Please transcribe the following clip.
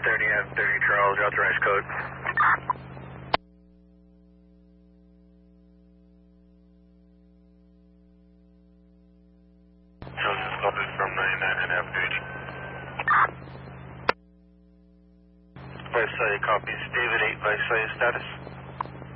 30 Charles, authorized code. Children's copies from 99 and FH. Visalia copies. David 8, Visalia status.